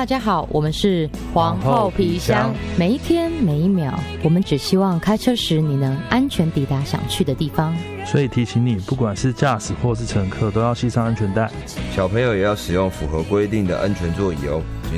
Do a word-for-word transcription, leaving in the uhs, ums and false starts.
大家好，我们是皇后皮箱。每一天每一秒，我们只希望开车时你能安全抵达想去的地方。 所以提醒你，不管是驾驶或是乘客，都要系上安全带。 小朋友也要使用符合规定的安全座椅哦。